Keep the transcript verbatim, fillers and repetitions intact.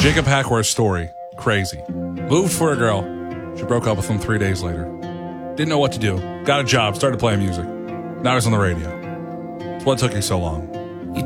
Jacob Hackworth's story, crazy. Moved for a girl. She broke up with him three days later. Didn't know what to do. Got a job, started playing music. Now he's on the radio. What took you so long?